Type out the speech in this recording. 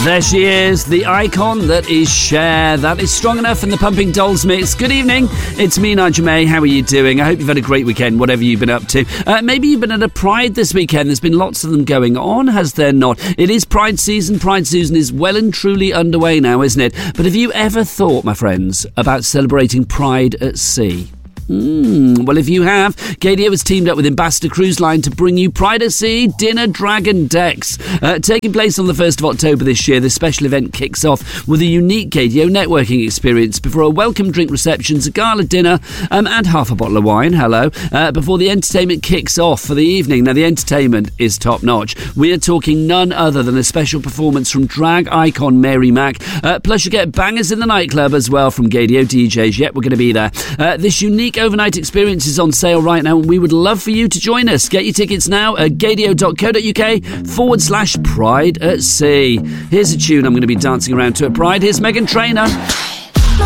There she is, the icon that is Cher. That is Strong Enough in the Pumping Dolls mix. Good evening, it's me, Nigel May. How are you doing? I hope you've had a great weekend, whatever you've been up to. Maybe you've been at a Pride this weekend. There's been lots of them going on, has there not? It is Pride season. Pride season is well and truly underway now, isn't it? But have you ever thought, my friends, about celebrating Pride at sea? Well, if you have, Gadio has teamed up with Ambassador Cruise Line to bring you Pride at Sea Dinner Dragon Decks. Taking place on the 1st of October this year, this special event kicks off with a unique Gadio networking experience before a welcome drink receptions, a gala dinner, and half a bottle of wine, before the entertainment kicks off for the evening. Now, the entertainment is top-notch. We are talking none other than a special performance from drag icon Mary Mac. Plus, you get bangers in the nightclub as well from Gadio DJs. Yep, we're going to be there. This unique overnight experience is on sale right now, and we would love for you to join us. Get your tickets now at gadio.co.uk/Pride at Sea. Here's a tune I'm going to be dancing around to at Pride. Here's Meghan Trainor.